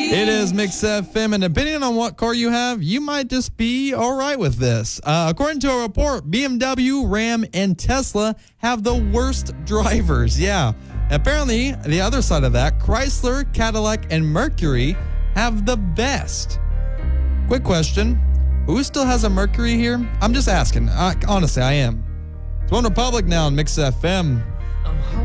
It is Mix FM, and depending on what car you have, you might just be all right with this. According to a report, BMW, Ram, and Tesla have the worst drivers. Yeah. Apparently, the other side of that, Chrysler, Cadillac, and Mercury have the best. Quick question. Who still has a Mercury here? I'm just asking. Honestly, I am. It's One Republic now on Mix FM.